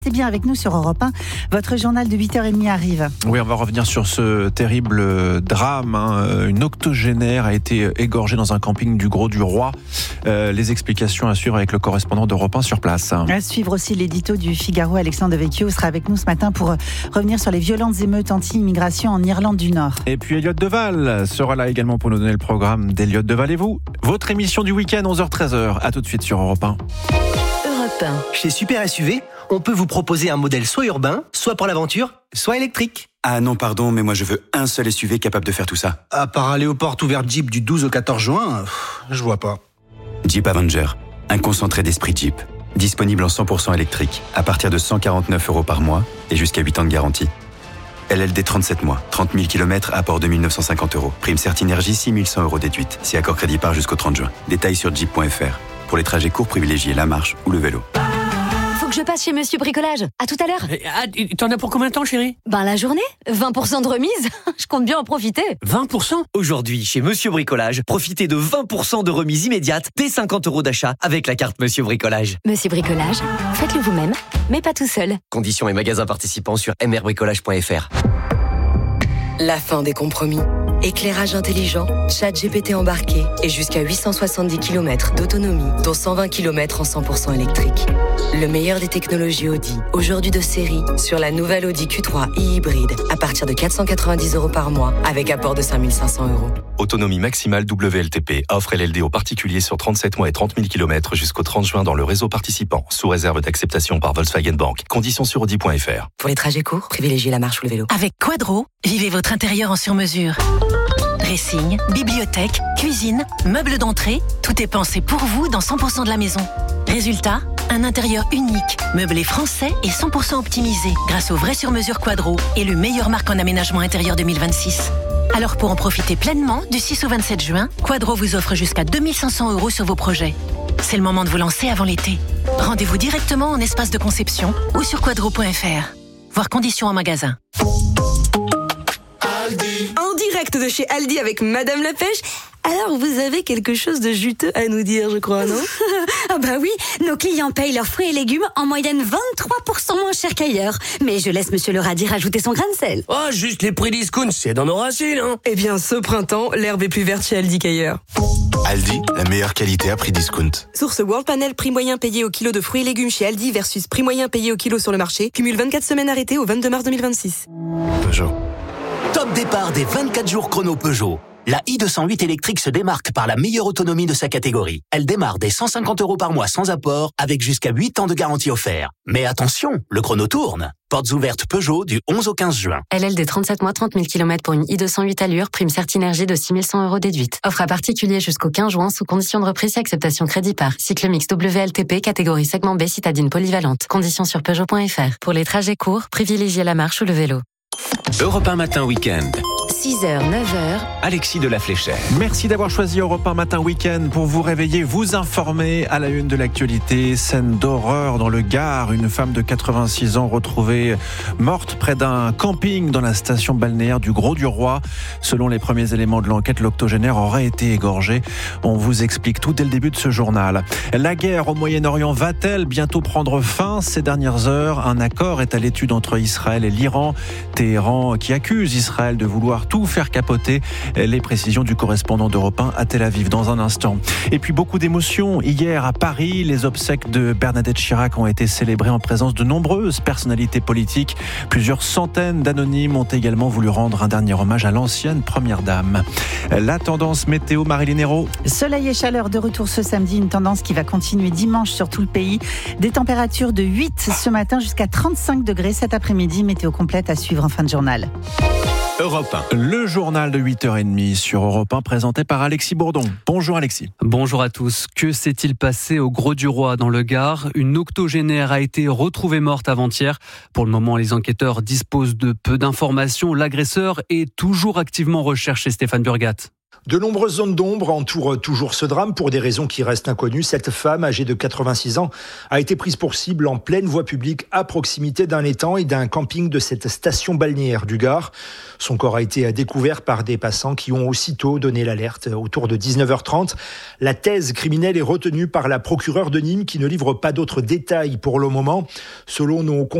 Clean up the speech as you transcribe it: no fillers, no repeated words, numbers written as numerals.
C'est bien avec nous sur Europe 1. Votre journal de 8h30 arrive. Oui, on va revenir sur ce terrible drame. Une octogénaire a été égorgée dans un camping du Grau-du-Roi. Les explications à suivre avec le correspondant d'Europe 1 sur place. À suivre aussi l'édito du Figaro. Alexandre Devecchio sera avec nous ce matin pour revenir sur les violentes émeutes anti-immigration en Irlande du Nord. Et puis Elliott Deval sera là également pour nous donner le programme d'Elliott Deval et vous. Votre émission du week-end 11h-13h. À tout de suite sur Europe 1. Chez Super SUV, on peut vous proposer un modèle soit urbain, soit pour l'aventure, soit électrique. Ah non, pardon, mais moi je veux un seul SUV capable de faire tout ça. À part aller aux portes ouvertes Jeep du 12 au 14 juin, je vois pas. Jeep Avenger, un concentré d'esprit Jeep. Disponible en 100% électrique, à partir de 149 € par mois et jusqu'à 8 ans de garantie. LLD 37 mois, 30 000 km, apport 2 950 €. Prime Certinergie, 6 100 € déduite. Si accord crédit par jusqu'au 30 juin. Détails sur jeep.fr. Pour les trajets courts, privilégiez la marche ou le vélo. Faut que je passe chez Monsieur Bricolage. À tout à l'heure. T'en as pour combien de temps, chérie? La journée. 20% de remise. Je compte bien en profiter. 20%? Aujourd'hui, chez Monsieur Bricolage, profitez de 20% de remise immédiate dès 50 € d'achat avec la carte Monsieur Bricolage. Monsieur Bricolage, faites-le vous-même, mais pas tout seul. Conditions et magasins participants sur mrbricolage.fr. La fin des compromis. Éclairage intelligent, ChatGPT embarqué et jusqu'à 870 km d'autonomie, dont 120 km en 100% électrique. Le meilleur des technologies Audi, aujourd'hui de série, sur la nouvelle Audi Q3 e-hybride, à partir de 490 € par mois, avec apport de 5 500 €. Autonomie maximale WLTP, offre LLD aux particuliers sur 37 mois et 30 000 km jusqu'au 30 juin dans le réseau participant, sous réserve d'acceptation par Volkswagen Bank. Conditions sur Audi.fr. Pour les trajets courts, privilégiez la marche ou le vélo. Avec Quadro, vivez votre intérieur en sur-mesure. Dressing, bibliothèque, cuisine, meubles d'entrée, tout est pensé pour vous dans 100% de la maison. Résultat, un intérieur unique, meublé français et 100% optimisé grâce au vrai sur-mesure Quadro, élu meilleure marque en aménagement intérieur 2026. Alors pour en profiter pleinement, du 6 au 27 juin, Quadro vous offre jusqu'à 2 500 € sur vos projets. C'est le moment de vous lancer avant l'été. Rendez-vous directement en espace de conception ou sur quadro.fr. Voir conditions en magasin. En direct de chez Aldi avec Madame la Pêche. Alors, vous avez quelque chose de juteux à nous dire, je crois, non? Ah bah oui, nos clients payent leurs fruits et légumes en moyenne 23% moins cher qu'ailleurs. Mais je laisse Monsieur le radis rajouter son grain de sel. Oh, juste les prix discount, c'est dans nos racines, hein. Eh bien, ce printemps, l'herbe est plus verte chez Aldi qu'ailleurs. Aldi, la meilleure qualité à prix discount. Source World Panel, prix moyen payé au kilo de fruits et légumes chez Aldi versus prix moyen payé au kilo sur le marché. Cumule 24 semaines arrêtées au 22 mars 2026. Peugeot. Top départ des 24 jours chrono Peugeot. La i208 électrique se démarque par la meilleure autonomie de sa catégorie. Elle démarre dès 150 € par mois sans apport, avec jusqu'à 8 ans de garantie offert. Mais attention, le chrono tourne. Portes ouvertes Peugeot du 11 au 15 juin. LLD 37 mois, 30 000 km pour une i208 allure, prime Certinergie de 6 100 € déduite. Offre à particulier jusqu'au 15 juin sous condition de reprise et acceptation crédit par. Cycle mix WLTP, catégorie segment B, citadine polyvalente. Conditions sur Peugeot.fr. Pour les trajets courts, privilégiez la marche ou le vélo. Europe 1 Matin Week-end. 6h, 9h. Alexis de la Fléchère. Merci d'avoir choisi Europe 1 Matin Week-end pour vous réveiller, vous informer à la une de l'actualité. Scène d'horreur dans le Gard. Une femme de 86 ans retrouvée morte près d'un camping dans la station balnéaire du Grau-du-Roi. Selon les premiers éléments de l'enquête, l'octogénaire aurait été égorgée. On vous explique tout dès le début de ce journal. La guerre au Moyen-Orient va-t-elle bientôt prendre fin? Ces dernières heures, un accord est à l'étude entre Israël et l'Iran. Téhéran qui accuse Israël de vouloir tout faire capoter. Les précisions du correspondant d'Europe 1 à Tel Aviv dans un instant. Et puis beaucoup d'émotions. Hier à Paris, les obsèques de Bernadette Chirac ont été célébrées en présence de nombreuses personnalités politiques. Plusieurs centaines d'anonymes ont également voulu rendre un dernier hommage à l'ancienne première dame. La tendance météo, Marilyn Hérault. Soleil et chaleur de retour ce samedi, une tendance qui va continuer dimanche sur tout le pays. Des températures de 8 ce matin jusqu'à 35 degrés cet après-midi. Météo complète à suivre en fin de journal. Europe 1. Le journal de 8h30 sur Europe 1 présenté par Alexis Bourdon. Bonjour Alexis. Bonjour à tous. Que s'est-il passé au Grau-du-Roi dans le Gard? Une octogénaire a été retrouvée morte avant-hier. Pour le moment, les enquêteurs disposent de peu d'informations. L'agresseur est toujours activement recherché, Stéphane Burgat. De nombreuses zones d'ombre entourent toujours ce drame pour des raisons qui restent inconnues. Cette femme, âgée de 86 ans, a été prise pour cible en pleine voie publique à proximité d'un étang et d'un camping de cette station balnéaire du Gard. Son corps a été découvert par des passants qui ont aussitôt donné l'alerte. Autour de 19h30, la thèse criminelle est retenue par la procureure de Nîmes qui ne livre pas d'autres détails pour le moment. Selon nos